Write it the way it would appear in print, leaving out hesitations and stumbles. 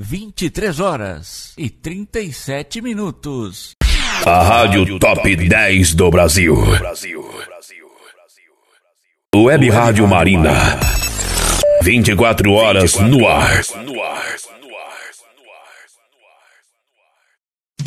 23h37. A Rádio Top 10 do Brasil. Web Rádio Marina. 24 horas no ar.